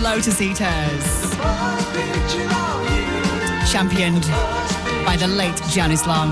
Lotus Eaters. Championed by the late Janice Long.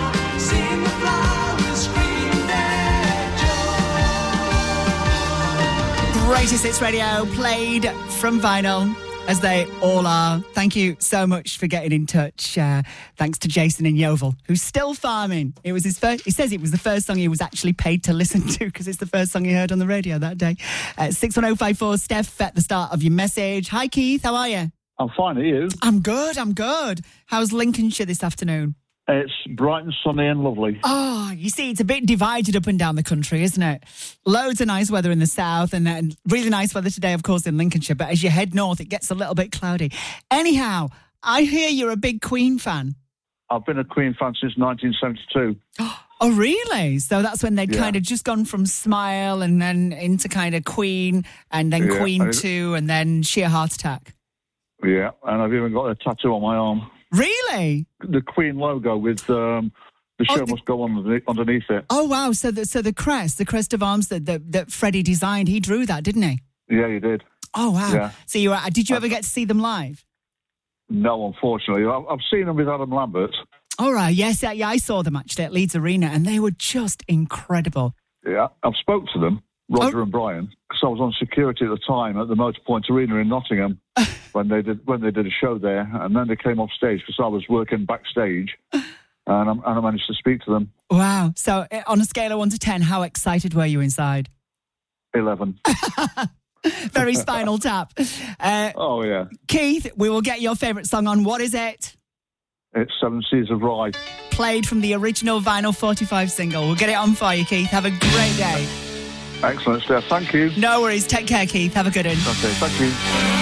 Greatest Hits Radio, played from vinyl, as they all are. Thank you so much for getting in touch. Thanks to Jason in Yeovil, who's still farming. It was his first. He says it was the first song he was actually paid to listen to because it's the first song he heard on the radio that day. 61054, Steph, at the start of your message. Hi, Keith. How are you? I'm fine. Are you? I'm good. How's Lincolnshire this afternoon? It's bright and sunny and lovely. Oh, you see, it's a bit divided up and down the country, isn't it? Loads of nice weather in the south and really nice weather today, of course, in Lincolnshire. But as you head north, it gets a little bit cloudy. Anyhow, I hear you're a big Queen fan. I've been a Queen fan since 1972. Oh, really? So that's when they'd kind of just gone from Smile and then into kind of Queen and then Queen 2 and then Sheer Heart Attack. Yeah, and I've even got a tattoo on my arm. Really? The Queen logo with the show must go on underneath it. Oh, wow. So the crest of arms that Freddie designed, he drew that, didn't he? Yeah, he did. Oh, wow. Yeah. So did you ever get to see them live? No, unfortunately. I've seen them with Adam Lambert. All right. Yes, yeah, I saw them actually at Leeds Arena and they were just incredible. Yeah, I've spoke to them, Roger and Brian, because I was on security at the time at the Motorpoint Arena in Nottingham when they did a show there, and then they came off stage because I was working backstage, and I managed to speak to them. Wow! So on a scale of 1 to 10, how excited were you inside? 11. Very Spinal Tap. Oh yeah, Keith, we will get your favourite song on. What is it? It's Seven Seas of Rye. Played from the original vinyl 45 single. We'll get it on for you, Keith. Have a great day. Excellent, Steph. Thank you. No worries. Take care, Keith. Have a good one. Okay, thank you.